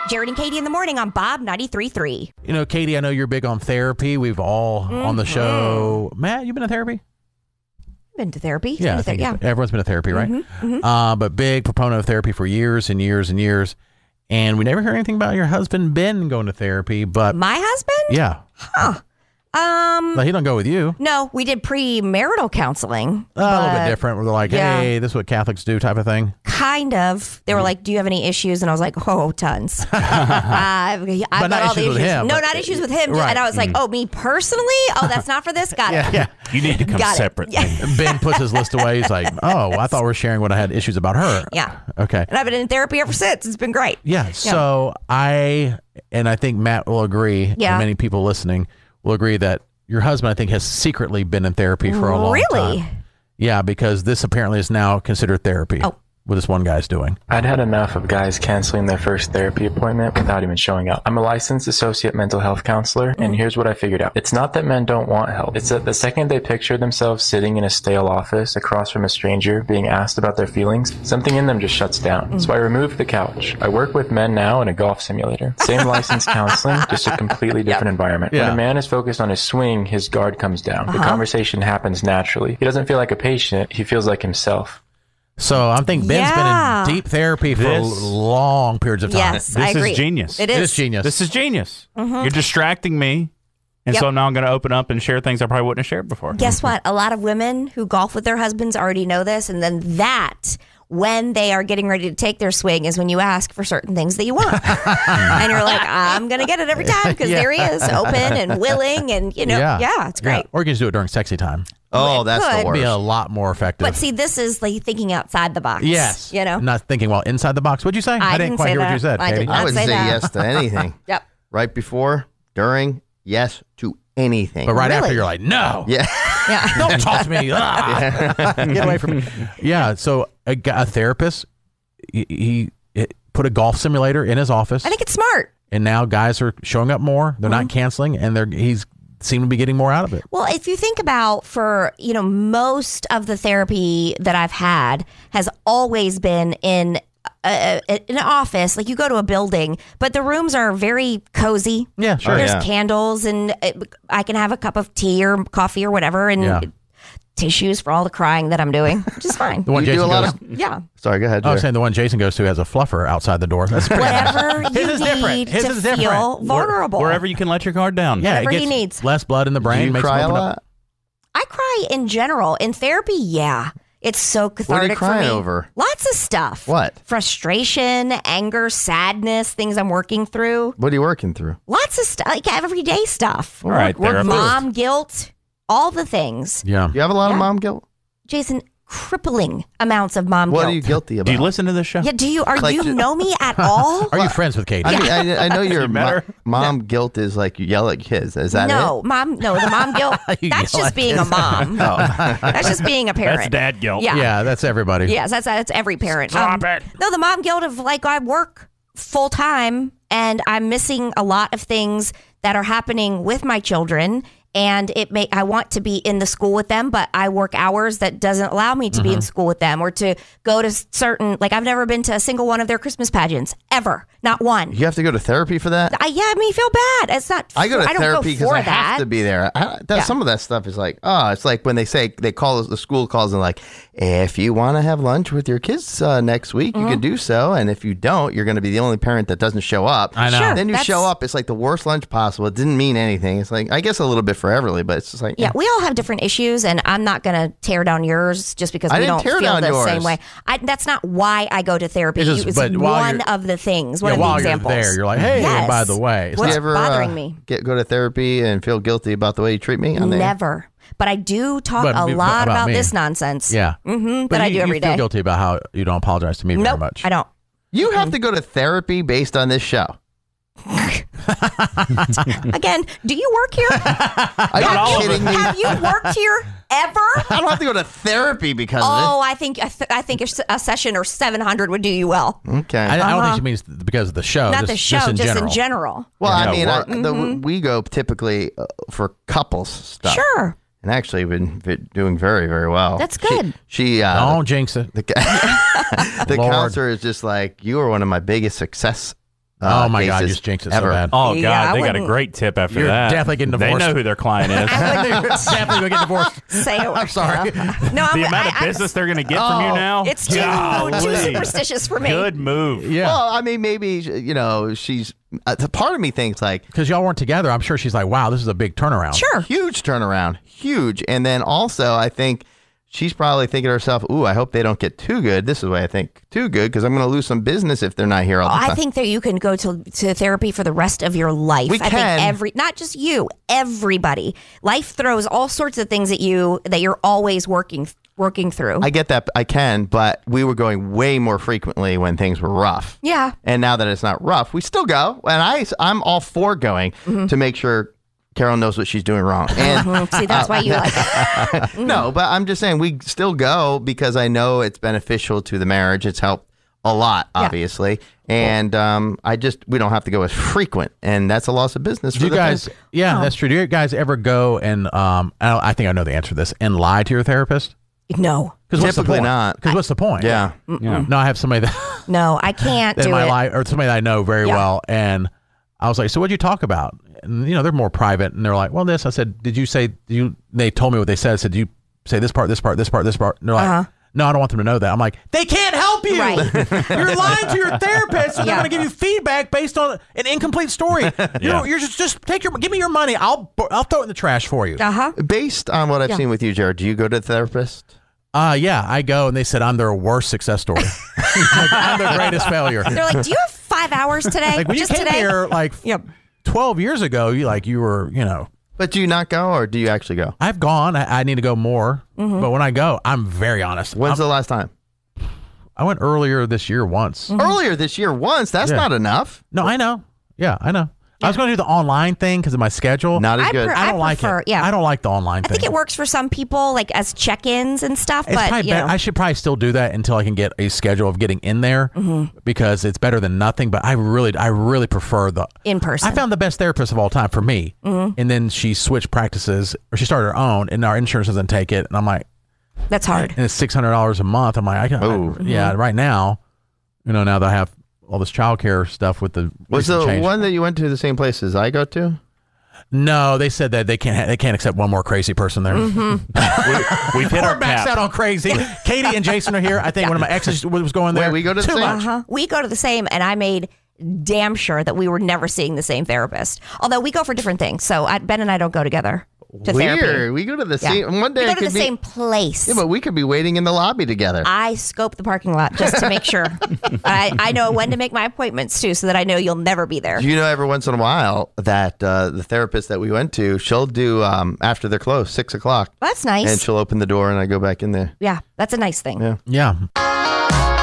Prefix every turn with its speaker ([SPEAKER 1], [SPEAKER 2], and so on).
[SPEAKER 1] Jared and Katie in the morning on Bob 93.3.
[SPEAKER 2] You know, Katie, I know you're big on therapy. We've all on the show. Matt, you been to therapy?
[SPEAKER 1] Been to therapy.
[SPEAKER 2] Yeah, everyone's been to therapy, right? But big proponent of therapy for years and years and years. And we never heard anything about your husband, Ben, going to therapy. But
[SPEAKER 1] My husband?
[SPEAKER 2] yeah.
[SPEAKER 1] Huh.
[SPEAKER 2] No, he don't go with you.
[SPEAKER 1] No, we did premarital counseling.
[SPEAKER 2] A little bit different. Where they're like,
[SPEAKER 1] Yeah.
[SPEAKER 2] hey, this is what Catholics do type of thing.
[SPEAKER 1] Kind of. They were like, do you have any issues? And I was like, oh, tons. I've
[SPEAKER 2] But
[SPEAKER 1] got
[SPEAKER 2] not
[SPEAKER 1] all the
[SPEAKER 2] issues with him,
[SPEAKER 1] No,
[SPEAKER 2] but-
[SPEAKER 1] not issues with him.
[SPEAKER 2] Right.
[SPEAKER 1] And I was like, oh, me personally? Oh, that's not for this? Got it.
[SPEAKER 2] Yeah.
[SPEAKER 3] You need to come
[SPEAKER 1] Got it.
[SPEAKER 3] separate.
[SPEAKER 1] Yeah.
[SPEAKER 2] Ben puts his list away. He's like, oh, I thought we were sharing when I had issues about her.
[SPEAKER 1] Yeah.
[SPEAKER 2] Okay.
[SPEAKER 1] And I've been in therapy ever since. It's been great.
[SPEAKER 2] Yeah. So I think Matt will agree,
[SPEAKER 1] Yeah.
[SPEAKER 2] and many people listening will agree that your husband, I think, has secretly been in therapy for a long
[SPEAKER 1] Really?
[SPEAKER 2] time. Yeah, because this apparently is now considered therapy.
[SPEAKER 1] Oh.
[SPEAKER 2] What this one guy's doing.
[SPEAKER 4] I'd had enough of guys canceling their first therapy appointment without even showing up. I'm a licensed associate mental health counselor, and here's what I figured out. It's not that men don't want help. It's that the second they picture themselves sitting in a stale office across from a stranger being asked about their feelings, something in them just shuts down. So I removed the couch. I work with men now in a golf simulator. Same licensed counseling, just a completely different environment.
[SPEAKER 2] Yeah.
[SPEAKER 4] When a man is focused on his swing, his guard comes down. The conversation happens naturally. He doesn't feel like a patient, he feels like himself.
[SPEAKER 2] So I think Ben's
[SPEAKER 1] Yeah.
[SPEAKER 2] been in deep therapy for long periods of time.
[SPEAKER 1] Yes, I
[SPEAKER 3] This
[SPEAKER 1] agree.
[SPEAKER 3] is genius.
[SPEAKER 1] It
[SPEAKER 2] It
[SPEAKER 1] is.
[SPEAKER 2] is genius.
[SPEAKER 3] This is genius. You're distracting me. And
[SPEAKER 1] Yep.
[SPEAKER 3] so now I'm going to open up and share things I probably wouldn't have shared before.
[SPEAKER 1] Guess what? A lot of women who golf with their husbands already know this. And then when they are getting ready to take their swing is when you ask for certain things that you want. And you're like, I'm going to get it every time because there he is, open and willing. And, it's great.
[SPEAKER 2] Or you can just do it during sexy time.
[SPEAKER 5] Oh, that's
[SPEAKER 1] could.
[SPEAKER 5] the
[SPEAKER 2] It'd be a
[SPEAKER 5] worst.
[SPEAKER 2] lot more effective.
[SPEAKER 1] But see, this is like thinking outside the box.
[SPEAKER 2] yes.
[SPEAKER 1] You know?
[SPEAKER 2] Not thinking, well, inside the box. What'd you say?
[SPEAKER 1] I
[SPEAKER 2] didn't
[SPEAKER 1] didn't
[SPEAKER 2] quite
[SPEAKER 1] say
[SPEAKER 2] hear what
[SPEAKER 1] that.
[SPEAKER 2] you said,
[SPEAKER 1] I did
[SPEAKER 2] Katie.
[SPEAKER 1] not.
[SPEAKER 5] I would
[SPEAKER 1] say
[SPEAKER 5] say
[SPEAKER 1] that.
[SPEAKER 5] yes to anything.
[SPEAKER 1] Yep.
[SPEAKER 5] Right before, during, yes to anything.
[SPEAKER 2] But right
[SPEAKER 1] Really?
[SPEAKER 2] after, you're like, no.
[SPEAKER 5] Yeah.
[SPEAKER 1] Yeah.
[SPEAKER 2] Don't talk to me. Ah. Get away from me. Yeah. So a therapist, he put a golf simulator in his office,
[SPEAKER 1] I think it's smart.
[SPEAKER 2] and now guys are showing up more. They're not canceling, and he's seem to be getting more out of it.
[SPEAKER 1] Well, if you think about most of the therapy that I've had has always been in an office. Like you go to a building, but the rooms are very cozy.
[SPEAKER 2] Yeah, sure.
[SPEAKER 1] There's candles, and I can have a cup of tea or coffee or whatever, and tissues for all the crying that I'm doing, which is fine.
[SPEAKER 2] The one
[SPEAKER 5] You do
[SPEAKER 2] Jason
[SPEAKER 5] a lot
[SPEAKER 2] goes.
[SPEAKER 5] of.
[SPEAKER 1] Yeah.
[SPEAKER 5] Sorry, go ahead.
[SPEAKER 2] I was
[SPEAKER 5] Jared.
[SPEAKER 2] saying the one Jason goes to has a fluffer outside the door. That's pretty
[SPEAKER 1] Whatever
[SPEAKER 2] His
[SPEAKER 1] you
[SPEAKER 2] is different.
[SPEAKER 1] need
[SPEAKER 2] His
[SPEAKER 1] to
[SPEAKER 2] is different.
[SPEAKER 1] feel vulnerable.
[SPEAKER 3] Wherever you can let your guard down.
[SPEAKER 2] Yeah,
[SPEAKER 1] Whatever
[SPEAKER 2] it
[SPEAKER 1] he
[SPEAKER 2] gets
[SPEAKER 1] needs.
[SPEAKER 2] less blood in the brain.
[SPEAKER 5] Do you
[SPEAKER 2] makes
[SPEAKER 5] cry a
[SPEAKER 2] him open
[SPEAKER 5] lot?
[SPEAKER 2] up.
[SPEAKER 1] I cry in general. In therapy, yeah. It's so
[SPEAKER 5] What are
[SPEAKER 1] cathartic
[SPEAKER 5] you crying
[SPEAKER 1] for me.
[SPEAKER 5] over?
[SPEAKER 1] Lots of stuff.
[SPEAKER 5] What?
[SPEAKER 1] Frustration, anger, sadness, things I'm working through.
[SPEAKER 5] What are you working through?
[SPEAKER 1] Lots of stuff, like everyday stuff.
[SPEAKER 3] All right, therapist.
[SPEAKER 1] Mom guilt, all the things.
[SPEAKER 2] Yeah.
[SPEAKER 5] Do you have a lot of
[SPEAKER 1] Yeah.
[SPEAKER 5] mom guilt?
[SPEAKER 1] Jason, crippling amounts of mom
[SPEAKER 5] What
[SPEAKER 1] guilt.
[SPEAKER 5] are you guilty about?
[SPEAKER 3] Do you listen to this show?
[SPEAKER 1] Yeah, do you
[SPEAKER 5] Like,
[SPEAKER 1] you know me at all?
[SPEAKER 2] Are you friends with Katie?
[SPEAKER 5] I mean, I know your
[SPEAKER 3] met her?
[SPEAKER 5] mom guilt is like you yell at kids. Is that
[SPEAKER 1] no,
[SPEAKER 5] it?
[SPEAKER 1] the mom guilt.
[SPEAKER 2] You
[SPEAKER 1] That's
[SPEAKER 2] yell
[SPEAKER 1] just
[SPEAKER 2] at
[SPEAKER 1] being a mom. That's just being a parent.
[SPEAKER 3] That's dad guilt.
[SPEAKER 1] Yeah.
[SPEAKER 2] Yeah, that's everybody.
[SPEAKER 1] Yes, that's every parent.
[SPEAKER 3] Stop it.
[SPEAKER 1] No, the mom guilt of like I work full time and I'm missing a lot of things that are happening with my children. And I want to be in the school with them, but I work hours that doesn't allow me to be in school with them or to go to certain, like I've never been to a single one of their Christmas pageants ever. Not one.
[SPEAKER 5] You have to go to therapy for that?
[SPEAKER 1] I mean, feel bad. It's not.
[SPEAKER 5] I go to
[SPEAKER 1] I don't
[SPEAKER 5] therapy
[SPEAKER 1] go
[SPEAKER 5] because
[SPEAKER 1] for
[SPEAKER 5] I
[SPEAKER 1] that.
[SPEAKER 5] have to be there. Some of that stuff is like, it's like when they say the school calls and like, if you want to have lunch with your kids next week, you can do so, and if you don't, you're going to be the only parent that doesn't show up.
[SPEAKER 2] I know.
[SPEAKER 1] Sure.
[SPEAKER 5] Then you
[SPEAKER 1] That's-
[SPEAKER 5] show up, it's like the worst lunch possible. It didn't mean anything. It's like I guess a little bit for Everly, but it's just like
[SPEAKER 1] Yeah, we all have different issues, and I'm not going to tear down yours just because
[SPEAKER 5] I
[SPEAKER 1] we
[SPEAKER 5] didn't
[SPEAKER 1] don't
[SPEAKER 5] tear
[SPEAKER 1] feel
[SPEAKER 5] down
[SPEAKER 1] the
[SPEAKER 5] yours.
[SPEAKER 1] same way. That's not why I go to therapy.
[SPEAKER 2] It's just-
[SPEAKER 1] It's
[SPEAKER 2] but while
[SPEAKER 1] one
[SPEAKER 2] you're-
[SPEAKER 1] of the things. One
[SPEAKER 2] Yeah,
[SPEAKER 1] of the
[SPEAKER 2] while
[SPEAKER 1] examples.
[SPEAKER 2] you're there, you're like, hey,
[SPEAKER 1] Yes.
[SPEAKER 2] by the way. It's
[SPEAKER 1] What's
[SPEAKER 5] you ever
[SPEAKER 1] bothering me?
[SPEAKER 5] go to therapy and feel guilty about the way you treat me? I'm there.
[SPEAKER 1] Never. But I do talk
[SPEAKER 2] But
[SPEAKER 1] a lot
[SPEAKER 2] about
[SPEAKER 1] about
[SPEAKER 2] me.
[SPEAKER 1] this nonsense.
[SPEAKER 2] Yeah.
[SPEAKER 1] That I do every
[SPEAKER 2] you feel
[SPEAKER 1] day.
[SPEAKER 2] guilty about how you don't apologize to me very
[SPEAKER 1] Nope,
[SPEAKER 2] much.
[SPEAKER 1] I don't.
[SPEAKER 5] You have to go to therapy based on this show.
[SPEAKER 1] Again, do you work here?
[SPEAKER 5] Are you kidding me?
[SPEAKER 1] Have you worked here ever?
[SPEAKER 5] I don't have to go to therapy because
[SPEAKER 1] Oh, I think a session or 700 would do you well.
[SPEAKER 5] of it. Okay.
[SPEAKER 2] I don't think she means because of the show.
[SPEAKER 1] Not
[SPEAKER 2] just,
[SPEAKER 1] the show,
[SPEAKER 2] just in general.
[SPEAKER 1] general.
[SPEAKER 5] Well,
[SPEAKER 3] Yeah,
[SPEAKER 5] I mean,
[SPEAKER 3] work.
[SPEAKER 5] we go typically for couples stuff.
[SPEAKER 1] Sure.
[SPEAKER 5] And actually, we've been doing very, very well.
[SPEAKER 1] That's good.
[SPEAKER 5] She
[SPEAKER 2] Don't jinx it.
[SPEAKER 5] the
[SPEAKER 2] Lord.
[SPEAKER 5] counselor is just like, you are one of my biggest success
[SPEAKER 2] Oh my God, you
[SPEAKER 5] cases
[SPEAKER 2] just jinxed it so
[SPEAKER 5] ever.
[SPEAKER 2] bad.
[SPEAKER 3] Oh,
[SPEAKER 1] Yeah,
[SPEAKER 3] God,
[SPEAKER 1] I
[SPEAKER 3] they got a
[SPEAKER 1] wouldn't-
[SPEAKER 3] great tip after
[SPEAKER 2] You're
[SPEAKER 3] that.
[SPEAKER 2] definitely getting
[SPEAKER 3] They
[SPEAKER 2] divorced.
[SPEAKER 3] know who their client is.
[SPEAKER 2] Definitely gonna get divorced.
[SPEAKER 1] Say it.
[SPEAKER 2] I'm sorry.
[SPEAKER 1] No,
[SPEAKER 3] The amount of business they're going to get from you now.
[SPEAKER 1] It's too
[SPEAKER 3] Golly.
[SPEAKER 1] superstitious for me.
[SPEAKER 3] Good move.
[SPEAKER 2] Yeah.
[SPEAKER 5] Well, I mean, maybe she's. Part of me thinks like
[SPEAKER 2] Because y'all weren't together, I'm sure she's like, wow, this is a big turnaround.
[SPEAKER 1] Sure.
[SPEAKER 5] huge turnaround, huge. And then also, I think she's probably thinking to herself, "Ooh, I hope they don't get too good. This is why I think too good because I'm going to lose some business if they're not here all the time."
[SPEAKER 1] I think that you can go to therapy for the rest of your life.
[SPEAKER 5] We
[SPEAKER 1] I
[SPEAKER 5] can.
[SPEAKER 1] think not just you, everybody. Life throws all sorts of things at you that you're always working through.
[SPEAKER 5] I get that. I can, but we were going way more frequently when things were rough.
[SPEAKER 1] Yeah.
[SPEAKER 5] And now that it's not rough, we still go. And I'm all for going to make sure Carol knows what she's doing wrong. And
[SPEAKER 1] See, that's why you like it.
[SPEAKER 5] no, but I'm just saying we still go because I know it's beneficial to the marriage. It's helped a lot, obviously. And we don't have to go as frequent. And that's a loss of business for
[SPEAKER 2] Do you
[SPEAKER 5] the
[SPEAKER 2] guys,
[SPEAKER 5] therapist.
[SPEAKER 2] that's true. Do you guys ever go and, I think I know the answer to this, and lie to your therapist?
[SPEAKER 1] No.
[SPEAKER 2] Because what's the
[SPEAKER 5] Typically
[SPEAKER 2] point?
[SPEAKER 5] not.
[SPEAKER 2] Because what's the point?
[SPEAKER 5] Yeah.
[SPEAKER 3] Yeah.
[SPEAKER 2] No, I have somebody that
[SPEAKER 1] No, I can't
[SPEAKER 2] in
[SPEAKER 1] do
[SPEAKER 2] my
[SPEAKER 1] it.
[SPEAKER 2] life, or somebody that I know very
[SPEAKER 1] Yeah.
[SPEAKER 2] well, and I was like, "So what'd you talk about?" And they're more private, and they're like, "Well, this." I said, "Did you say you?" They told me what they said. I said, "Did you say this part, this part, this part, this part?" And they're like, "No, I don't want them to know that." I'm like, "They can't help you.
[SPEAKER 1] Right.
[SPEAKER 2] You're lying to your therapist, and they're
[SPEAKER 1] Yeah.
[SPEAKER 2] going to give you feedback based on an incomplete story. You're just give me your money. I'll throw it in the trash for you."
[SPEAKER 5] Based on what I've seen with you, Jared, do you go to the therapist?
[SPEAKER 2] Yeah, I go, and they said I'm their worst success story. Like, I'm the greatest failure.
[SPEAKER 1] They're like, "Do you have 5 hours today?
[SPEAKER 2] Like when
[SPEAKER 1] Just
[SPEAKER 2] you came
[SPEAKER 1] today?"
[SPEAKER 2] here, like
[SPEAKER 1] Yep.
[SPEAKER 2] 12 years ago, you were,
[SPEAKER 5] But do you not go or do you actually go?
[SPEAKER 2] I've gone. I need to go more. But when I go, I'm very honest.
[SPEAKER 5] When's the last time?
[SPEAKER 2] I went earlier this year once.
[SPEAKER 5] Earlier this year once. That's
[SPEAKER 2] Yeah.
[SPEAKER 5] not enough.
[SPEAKER 2] No, I know. Yeah, I know. I was going to do the online thing because of my schedule.
[SPEAKER 5] Not as
[SPEAKER 1] I
[SPEAKER 5] good.
[SPEAKER 1] pre-
[SPEAKER 2] I don't like
[SPEAKER 1] prefer-
[SPEAKER 2] it.
[SPEAKER 1] yeah.
[SPEAKER 2] I don't like the online
[SPEAKER 1] I
[SPEAKER 2] thing.
[SPEAKER 1] think it works for some people, like as check-ins and stuff.
[SPEAKER 2] It's
[SPEAKER 1] But
[SPEAKER 2] probably
[SPEAKER 1] you know,
[SPEAKER 2] I should probably still do that until I can get a schedule of getting in there because it's better than nothing. But I really prefer the
[SPEAKER 1] in person.
[SPEAKER 2] I found the best therapist of all time for me. And then she switched practices, or she started her own, and our insurance doesn't take it. And I'm like,
[SPEAKER 1] That's hard.
[SPEAKER 2] and it's $600 a month. I'm like, yeah, right now, now that I have all this childcare stuff with the
[SPEAKER 5] Was
[SPEAKER 2] recent
[SPEAKER 5] the
[SPEAKER 2] change.
[SPEAKER 5] one that you went to the same place as I go to?
[SPEAKER 2] No, they said that they can't accept one more crazy person there.
[SPEAKER 3] We've hit
[SPEAKER 2] We're
[SPEAKER 3] our
[SPEAKER 2] maxed out
[SPEAKER 3] cap.
[SPEAKER 2] on crazy. Katie and Jason are here. I think one of my exes was going there.
[SPEAKER 5] Wait, we go to the
[SPEAKER 2] Too
[SPEAKER 5] same?
[SPEAKER 2] much.
[SPEAKER 1] We go to the same, and I made damn sure that we were never seeing the same therapist. Although we go for different things, so Ben and I don't go together to therapy.
[SPEAKER 5] Weird. We go to the same. One day
[SPEAKER 1] we go
[SPEAKER 5] I
[SPEAKER 1] to the
[SPEAKER 5] could be.
[SPEAKER 1] same place.
[SPEAKER 5] Yeah, but we could be waiting in the lobby together.
[SPEAKER 1] I scope the parking lot just to make sure. I know when to make my appointments too, so that I know you'll never be there.
[SPEAKER 5] You know, every once in a while that the therapist that we went to, she'll do after they're closed, 6 o'clock,
[SPEAKER 1] That's nice.
[SPEAKER 5] and she'll open the door and I go back in there.
[SPEAKER 1] Yeah, that's a nice thing.
[SPEAKER 5] Yeah.
[SPEAKER 2] Yeah.